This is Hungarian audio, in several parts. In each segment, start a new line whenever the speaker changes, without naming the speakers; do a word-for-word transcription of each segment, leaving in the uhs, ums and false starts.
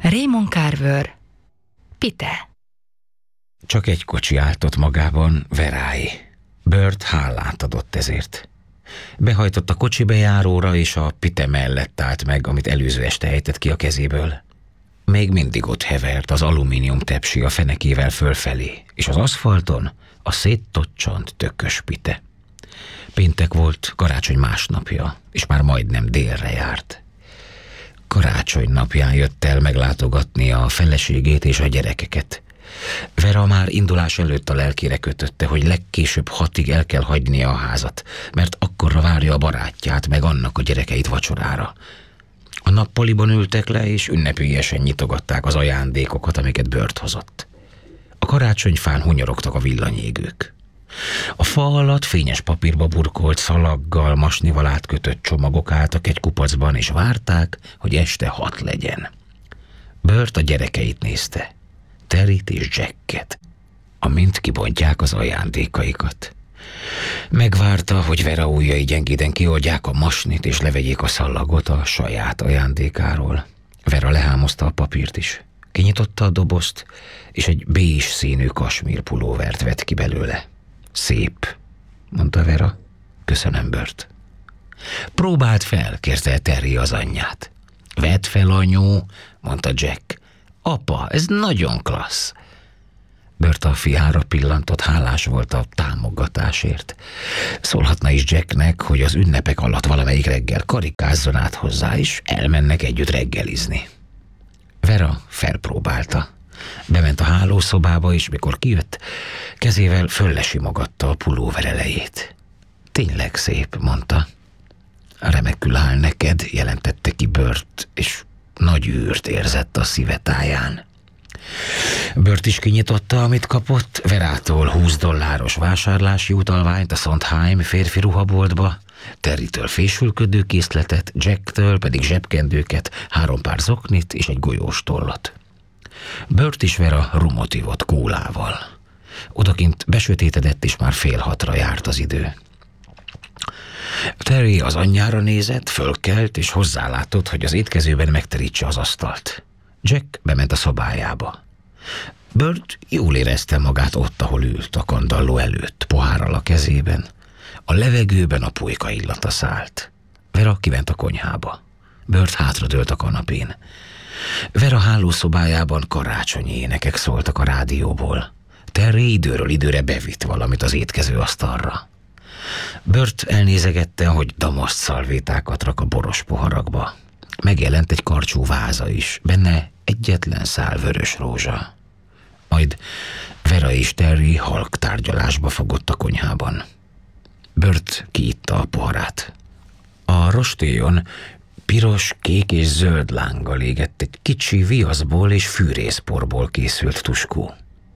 Raymond Carver, Pite.
Csak egy kocsi állt ott magában, Veráé. Burt hálát adott ezért. Behajtott a kocsi bejáróra, és a Pite mellett állt meg, amit előző este ejtett ki a kezéből. Még mindig ott hevert az alumínium tepsi a fenekével fölfelé, és az aszfalton a széttocsant tökös Pite. Péntek volt, karácsony másnapja, és már majdnem délre járt. Karácsony napján jött el meglátogatni a feleségét és a gyerekeket. Vera már indulás előtt a lelkére kötötte, hogy legkésőbb hatig el kell hagynia a házat, mert akkorra várja a barátját, meg annak a gyerekeit vacsorára. A nappaliban ültek le, és ünnepélyesen nyitogatták az ajándékokat, amiket Burt hozott. A karácsonyfán hunyorogtak a villanyégők. A fa alatt fényes papírba burkolt, szalaggal, masnival átkötött csomagok álltak egy kupacban, és várták, hogy este hat legyen. Burt a gyerekeit nézte, Terryt és Jacket, amint kibontják az ajándékaikat. Megvárta, hogy Vera ujjai gyengéden kioldják a masnit, és levegyék a szallagot a saját ajándékáról. Vera lehámozta a papírt is. Kinyitotta a dobozt, és egy bézs színű kasmír pulóvert vett ki belőle. Szép, mondta Vera. Köszönöm, Burt. Próbáld fel, kérte Terry az anyját. Vedd fel, anyu, mondta Jack. Apa, ez nagyon klassz. Burt a fiára pillantott, hálás volt a támogatásért. Szólhatna is Jacknek, hogy az ünnepek alatt valamelyik reggel karikázzon át hozzá, és elmennek együtt reggelizni. Vera felpróbálta. Bement a hálószobába, és mikor kijött, kezével föllesimogatta a pulóver elejét. Tényleg szép, mondta. Remekül áll neked, jelentette ki Burt, és nagy űrt érzett a szíve táján. Burt is kinyitotta, amit kapott, Verától húsz dolláros vásárlási utalványt a Sondheim férfi ruhaboltba, Terrytől fésülködő készletet, Jacktől pedig zsebkendőket, három pár zoknit és egy golyós tollat. Burt is Vera rumot ivott kólával. Odakint besötétedett, és már fél hatra járt az idő. Terry az anyjára nézett, fölkelt, és hozzálátott, hogy az étkezőben megterítse az asztalt. Jack bement a szobájába. Burt jól érezte magát ott, ahol ült, a kandalló előtt, pohárral a kezében. A levegőben a pulyka illata szállt. Vera kiment a konyhába. Burt hátradőlt a kanapén. Vera hálószobájában karácsonyi énekek szóltak a rádióból. Terry időről időre bevitt valamit az étkező asztalra. Burt elnézegette, hogy damaszt szalvétákat rak a boros poharakba. Megjelent egy karcsú váza is, benne egyetlen szál vörös rózsa. Majd Vera és Terry halk tárgyalásba fogott a konyhában. Burt kiitta a poharát. A rostélyon piros, kék és zöld lánggal égett egy kicsi viaszból és fűrészporból készült tuskó.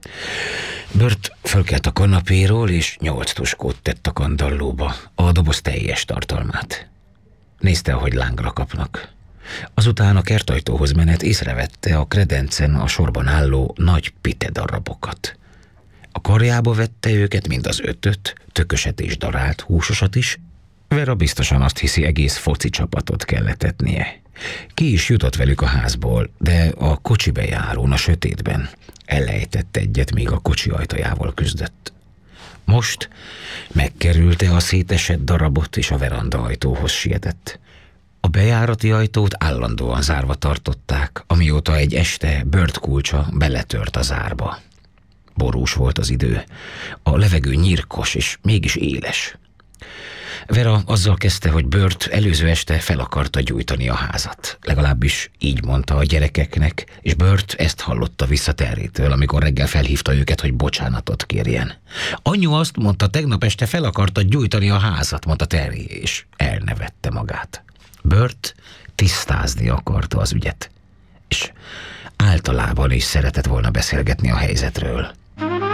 Burt fölkelt a kanapéról, és nyolc tuskót tett a kandallóba, a doboz teljes tartalmát. Nézte, ahogy lángra kapnak. Azután a kertajtóhoz menet észrevette a kredencen a sorban álló nagy Pite darabokat. A karjába vette őket, mind az ötöt, tököset és darált, húsosat is. Vera biztosan azt hiszi, egész foci csapatot kellett etnie. Ki is jutott velük a házból, de a kocsi bejárón a sötétben elejtett egyet, még a kocsi ajtajával küzdött. Most megkerülte a szétesett darabot, és a veranda ajtóhoz sietett. A bejárati ajtót állandóan zárva tartották, amióta egy este Burt kulcsa beletört a zárba. Borús volt az idő, a levegő nyírkos és mégis éles. Vera azzal kezdte, hogy Burt előző este fel akarta gyújtani a házat. Legalábbis így mondta a gyerekeknek, és Burt ezt hallotta vissza Terrytől, amikor reggel felhívta őket, hogy bocsánatot kérjen. Anyu azt mondta, tegnap este fel akarta gyújtani a házat, mondta Terry, és elnevette magát. Burt tisztázni akarta az ügyet, és általában is szeretett volna beszélgetni a helyzetről.